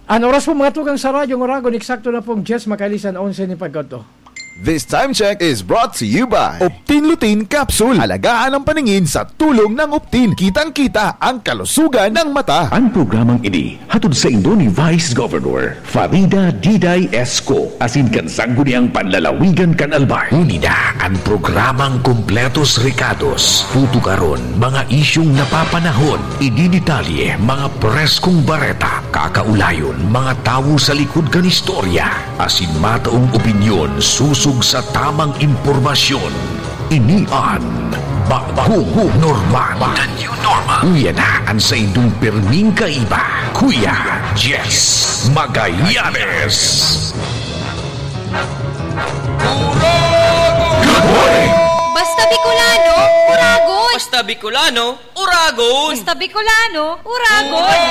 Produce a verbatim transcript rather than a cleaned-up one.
Ang oras po mga tugang sa Radyo Oragon, eksakto na pong Jess Makailisan, onse ni Pagkoto. This time check is brought to you by Optin Lutein Capsule. Alagaan ang paningin sa tulong ng Optin. Kitang-kita ang kalusugan ng mata. Ang programang ini hatod sa indo ni Vice Governor Farida Diday Esco asin kansanggo niyang panlalawigan kan Albay. Unida ang programang Kompletos Ricados. Putukaron mga isyong napapanahon. Idinitalye mga preskong bareta. Kakaulayon mga tawo sa likod kan istorya. Asin mataong opinyon susug sa tamang impormasyon. Inian Bagong Normal. The New Normal. Kuya na ang sa indong perming kaiba. Kuya Jess Magallanes. Good morning! Basta Bicolano, Uragon! Basta Bicolano, Uragon! Basta Bicolano, Uragon!